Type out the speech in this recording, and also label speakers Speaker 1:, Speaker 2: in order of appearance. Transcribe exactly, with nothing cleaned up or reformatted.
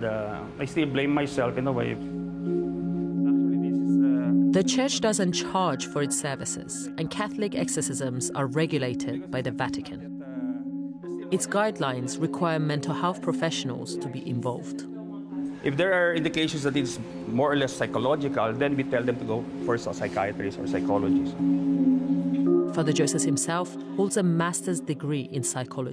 Speaker 1: uh, I still blame myself in a way. Actually, this is, uh...
Speaker 2: The church doesn't charge for its services, and Catholic exorcisms are regulated by the Vatican. Its guidelines require mental health professionals to be involved.
Speaker 1: If there are indications that it's more or less psychological, then we tell them to go for a psychiatrist or psychologist.
Speaker 2: Father Joseph himself holds a master's degree in psychology.